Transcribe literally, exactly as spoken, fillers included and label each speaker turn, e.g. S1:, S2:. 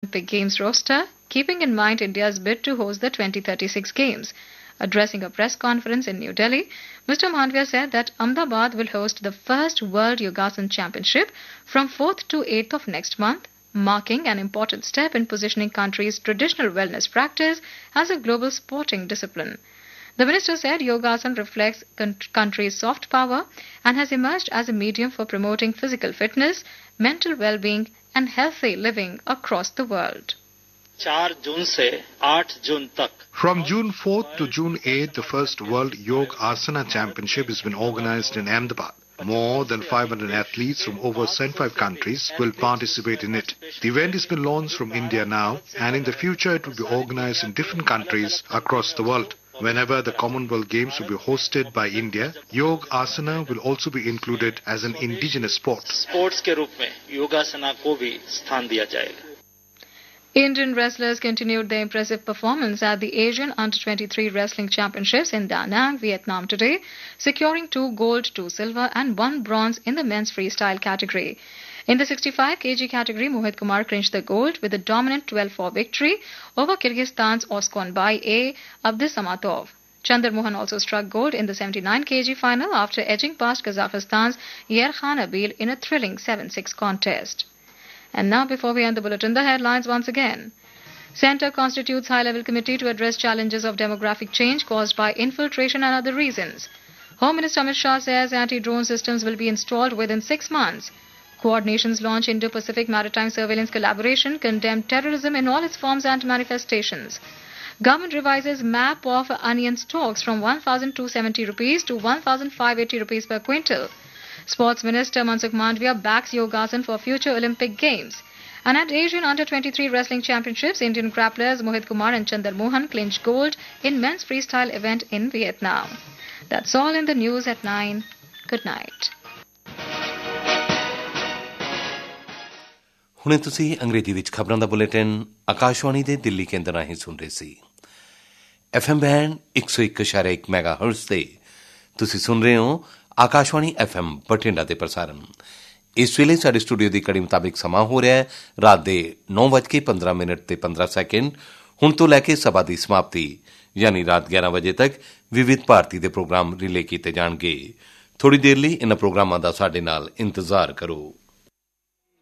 S1: Olympic Games roster, keeping in mind India's bid to host the twenty thirty-six Games. Addressing a press conference in New Delhi, Mister Mandavia said that Ahmedabad will host the first World Yogasan Championship from fourth to eighth of next month, marking an important step in positioning country's traditional wellness practice as a global sporting discipline. The minister said Yogasan reflects country's soft power and has emerged as a medium for promoting physical fitness, mental well-being and healthy living across the world.
S2: From June fourth to June eighth, the first World Yoga Asana Championship has been organized in Ahmedabad. More than five hundred athletes from over seventy-five countries will participate in it. The event has been launched from India now, and in the future it will be organized in different countries across the world. Whenever the Commonwealth Games will be hosted by India, Yoga Asana will also be included as an indigenous sport.
S3: Sports ke roop mein Yogasana ko bhi sthan diya jayega.
S1: Indian wrestlers continued their impressive performance at the Asian Under twenty-three Wrestling Championships in Da Nang, Vietnam today, securing two gold, two silver and one bronze in the men's freestyle category. In the sixty-five kilograms category, Mohit Kumar clinched the gold with a dominant twelve four victory over Kyrgyzstan's Oskonbay A. Abdisamatov. Chandar Mohan also struck gold in the seventy-nine kilograms final after edging past Kazakhstan's Yerkhan Abil in a thrilling seven six contest. And now, before we end the bulletin, the headlines once again. Centre constitutes high-level committee to address challenges of demographic change caused by infiltration and other reasons. Home Minister Amit Shah says anti-drone systems will be installed within six months. Coordinations launch Indo-Pacific Maritime Surveillance Collaboration, condemn terrorism in all its forms and manifestations. Government revises map of onion stocks from one thousand two hundred seventy rupees to one thousand five hundred eighty rupees per quintal. Sports Minister Mansukh Mandavia backs Yogasan for future Olympic Games. And at Asian Under twenty-three Wrestling Championships, Indian grapplers Mohit Kumar and Chandar Mohan clinched gold in men's freestyle event in Vietnam. That's all in the news at nine. Good night.
S4: ਹੁਣੇ ਤੁਸੀਂ ਅੰਗਰੇਜ਼ੀ ਵਿੱਚ ਖਬਰਾਂ ਦਾ bulletin Akashvani ਦੇ ਦਿੱਲੀ ਕੇਂਦਰ ਰਾਹੀਂ ਸੁਣ ਰਹੇ ਸੀ। F M band ਇੱਕ ਸੌ ਇੱਕ ਦਸ਼ਮਲਵ ਇੱਕ ਮੈਗਾਹਰਟਜ਼ ਤੇ ਤੁਸੀਂ ਸੁਣ ਰਹੇ ਹੋ ਆਕਾਸ਼ਵਾਣੀ ਐਫ ਐਮ ਬਠਿੰਡਾ ਦੇ ਪ੍ਰਸਾਰਣ। ਇਸ ਵੇਲੇ ਸਾਡੇ ਸਟੂਡੀਓ ਦੀ ਘੜੀ ਮੁਤਾਬਿਕ ਸਮਾਂ ਹੋ ਰਿਹਾ ਹੈ ਰਾਤ ਦੇ ਨੌ ਵੱਜ ਕੇ ਪੰਦਰਾਂ ਮਿੰਟ ਤੇ ਪੰਦਰਾਂ ਸੈਕਿੰਡ। ਹੁਣ ਤੋਂ ਲੈ ਕੇ ਸਭਾ ਦੀ ਸਮਾਪਤੀ ਯਾਨੀ ਰਾਤ ਗਿਆਰਾਂ ਵਜੇ ਤੱਕ ਵਿਵਿਧ ਭਾਰਤੀ ਦੇ ਪ੍ਰੋਗਰਾਮ ਰਿਲੇ ਕੀਤੇ ਜਾਣਗੇ। ਥੋੜੀ ਦੇਰ ਲਈ ਇਨ੍ਹਾਂ ਪ੍ਰੋਗਰਾਮਾਂ ਦਾ ਸਾਡੇ ਨਾਲ ਇੰਤਜ਼ਾਰ ਕਰੋ।